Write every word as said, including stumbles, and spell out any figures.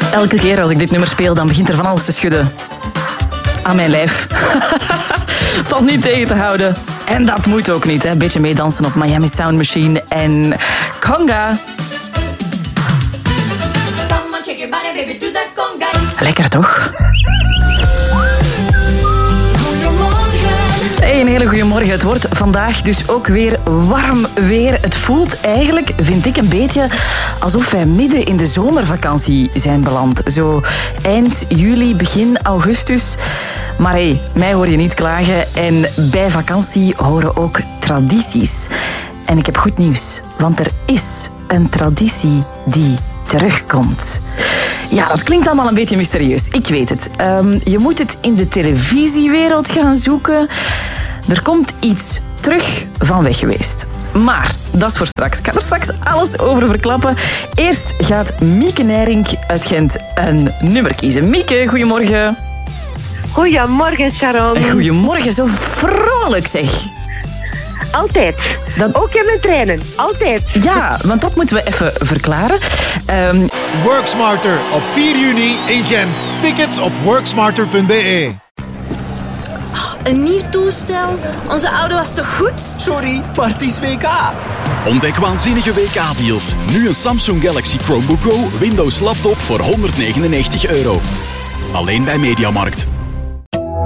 Elke keer als ik dit nummer speel, dan begint er van alles te schudden. Aan mijn lijf. Valt niet tegen te houden. En dat moet ook niet, hè. Een beetje meedansen op Miami Sound Machine en Conga. Lekker toch? Hey, een hele goede morgen. Het wordt vandaag dus ook weer warm weer. Het voelt eigenlijk, vind ik, een beetje alsof wij midden in de zomervakantie zijn beland. Zo eind juli, begin augustus. Maar hé, hey, mij hoor je niet klagen. En bij vakantie horen ook tradities. En ik heb goed nieuws, want er is een traditie die terugkomt. Ja, dat klinkt allemaal een beetje mysterieus. Ik weet het. Um, je moet het in de televisiewereld gaan zoeken. Er komt iets terug van weg geweest. Maar dat is voor straks. Ik ga er straks alles over verklappen. Eerst gaat Mieke Nijrink uit Gent een nummer kiezen. Mieke, goedemorgen. Goedemorgen, Sharon. Goedemorgen, zo vrolijk zeg. Altijd. Dat... Ook in mijn treinen. Altijd. Ja, want dat moeten we even verklaren. Um... Work Smarter op vier juni in Gent. Tickets op worksmarter punt b e. Oh, een nieuw toestel? Onze oude was toch goed? Sorry, maar het is W K. Ontdek waanzinnige W K-deals. Nu een Samsung Galaxy Chromebook Go Windows laptop voor honderdnegenennegentig euro. Alleen bij Mediamarkt.